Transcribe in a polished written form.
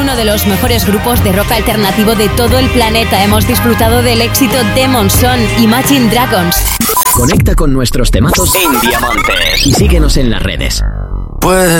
uno de los mejores grupos de rock alternativo de todo el planeta. Hemos disfrutado del éxito Demon Son, Imagine Dragons. Conecta con nuestros temazos en Diamantes y síguenos en las redes.